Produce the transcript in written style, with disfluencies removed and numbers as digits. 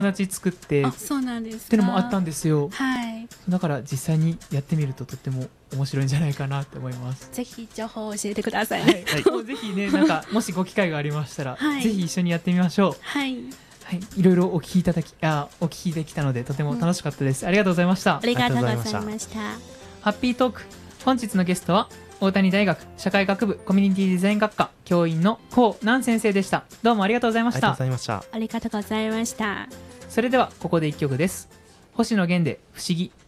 達作ってっそうなんですか。 てのもあったんですよ。 はい。 だから実際にやってみるととっても面白いんじゃないかなって思います。 ぜひ情報を教えてくださいはね。 い、もうぜひね、なんかもしご機会がありましたら、 はいぜひ一緒にやってみましょう。 はい。 はい、いろいろお聞きできたのでとても楽しかったです。ありがとうございました。 ありがとうございました。 ハッピートーク、本日のゲストは大谷大学社会学部コミュニティデザイン学科教員の高南先生でした。どうもありがとうございました。 ありがとうございました。 それではここで一曲です。星野源で不思議。